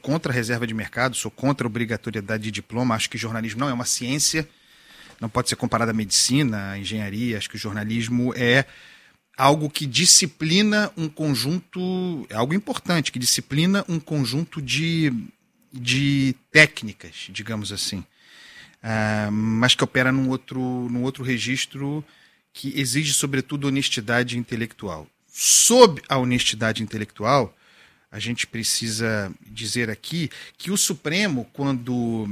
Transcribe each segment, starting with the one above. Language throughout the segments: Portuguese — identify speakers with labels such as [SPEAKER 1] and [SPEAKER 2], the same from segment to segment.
[SPEAKER 1] contra a reserva de mercado, sou contra a obrigatoriedade de diploma, acho que jornalismo não é uma ciência, não pode ser comparado à medicina, à engenharia, acho que o jornalismo é algo que disciplina um conjunto, é algo importante, que disciplina um conjunto de técnicas, digamos assim, mas que opera num outro registro que exige, sobretudo, honestidade intelectual. Sob a honestidade intelectual, a gente precisa dizer aqui que o Supremo, quando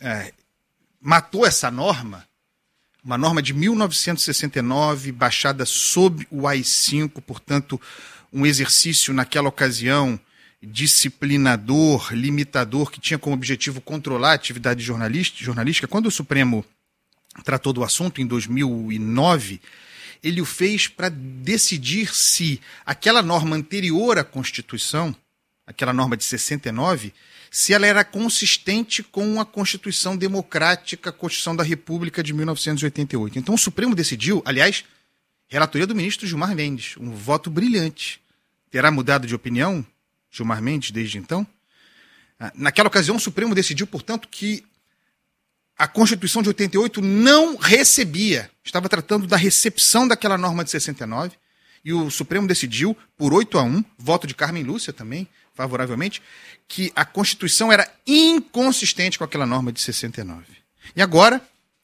[SPEAKER 1] matou essa norma, uma norma de 1969, baixada sob o AI-5, portanto, um exercício naquela ocasião disciplinador, limitador, que tinha como objetivo controlar a atividade jornalística. Quando o Supremo tratou do assunto, em 2009, ele o fez para decidir se aquela norma anterior à Constituição, aquela norma de 69, se ela era consistente com a Constituição Democrática, a Constituição da República de 1988. Então o Supremo decidiu, aliás, relatoria do ministro Gilmar Mendes, um voto brilhante. Terá mudado de opinião Gilmar Mendes desde então? Naquela ocasião, o Supremo decidiu, portanto, que a Constituição de 88 não recebia, estava tratando da recepção daquela norma de 69, e o Supremo decidiu, por 8-1, voto de Carmen Lúcia também, favoravelmente, que a Constituição era inconsistente com aquela norma de 69. E agora,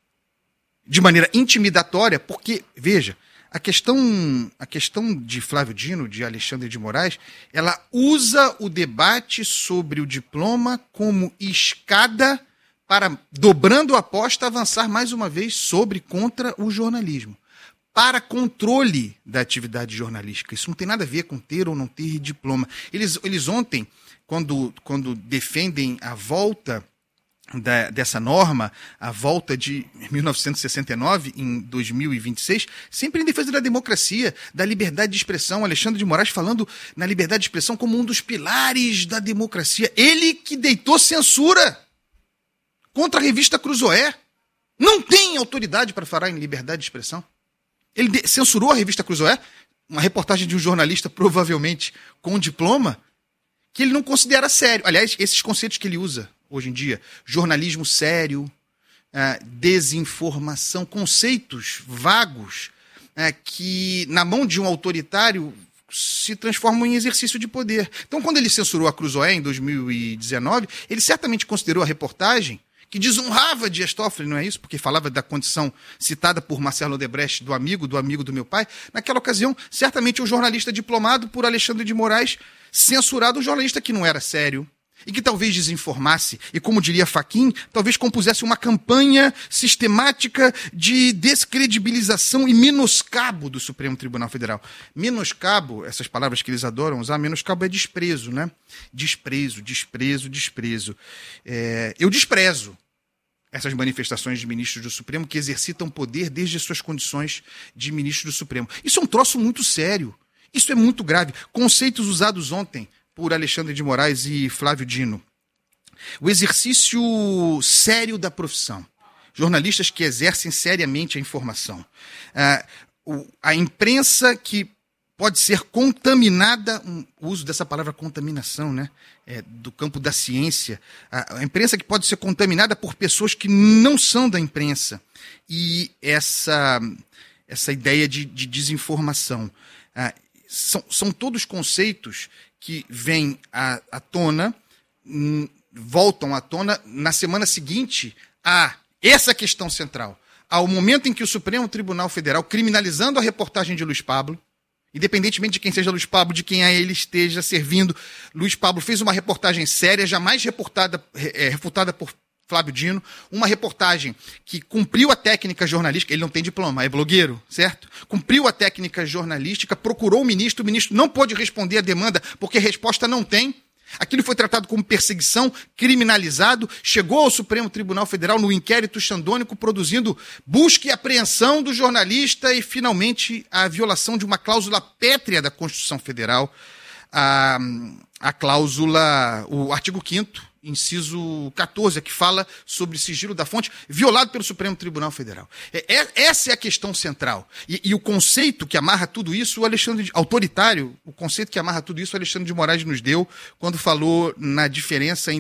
[SPEAKER 1] de maneira intimidatória, porque, veja, a questão de Flávio Dino, de Alexandre de Moraes, ela usa o debate sobre o diploma como escada para, dobrando a aposta, avançar mais uma vez contra o jornalismo, para controle da atividade jornalística. Isso não tem nada a ver com ter ou não ter diploma. Eles ontem, quando defendem a volta dessa norma, a volta de 1969 em 2026, sempre em defesa da democracia, da liberdade de expressão. Alexandre de Moraes falando na liberdade de expressão como um dos pilares da democracia. Ele que deitou censura contra a revista Cruzoé. Não tem autoridade para falar em liberdade de expressão. Ele censurou a revista Cruzoé, uma reportagem de um jornalista, provavelmente com diploma, que ele não considera sério. Aliás, esses conceitos que ele usa hoje em dia, jornalismo sério, desinformação, conceitos vagos que, na mão de um autoritário, se transformam em exercício de poder. Então, quando ele censurou a Cruzoé em 2019, ele certamente considerou a reportagem que desonrava Dias Toffoli, não é isso? Porque falava da condição citada por Marcelo Odebrecht, do amigo do meu pai. Naquela ocasião, certamente o jornalista diplomado por Alexandre de Moraes censurado um jornalista que não era sério e que talvez desinformasse e, como diria Fachin, talvez compusesse uma campanha sistemática de descredibilização e menoscabo do Supremo Tribunal Federal. Menoscabo, essas palavras que eles adoram usar, menoscabo é desprezo, né? Desprezo. Eu desprezo essas manifestações de ministros do Supremo que exercitam poder desde as suas condições de ministro do Supremo. Isso é um troço muito sério. Isso é muito grave. Conceitos usados ontem por Alexandre de Moraes e Flávio Dino. O exercício sério da profissão. Jornalistas que exercem seriamente a informação. A imprensa que pode ser contaminada, o uso dessa palavra contaminação, né? Do campo da ciência. A imprensa que pode ser contaminada por pessoas que não são da imprensa. E essa ideia de desinformação. São todos conceitos que vêm à tona, voltam à tona na semana seguinte a essa questão central, ao momento em que o Supremo Tribunal Federal, criminalizando a reportagem de Luiz Pablo, independentemente de quem seja Luiz Pablo, de quem a ele esteja servindo, Luiz Pablo fez uma reportagem séria, jamais refutada por Flávio Dino, uma reportagem que cumpriu a técnica jornalística, ele não tem diploma, é blogueiro, certo? Cumpriu a técnica jornalística, procurou o ministro não pôde responder a demanda porque a resposta não tem. Aquilo foi tratado como perseguição, criminalizado, chegou ao Supremo Tribunal Federal no inquérito xandônico, produzindo busca e apreensão do jornalista e, finalmente, a violação de uma cláusula pétrea da Constituição Federal, a cláusula, o artigo 5º, inciso 14, que fala sobre sigilo da fonte, violado pelo Supremo Tribunal Federal. Essa é a questão central. E o conceito que amarra tudo isso, autoritário, o conceito que amarra tudo isso, o Alexandre de Moraes nos deu quando falou na diferença entre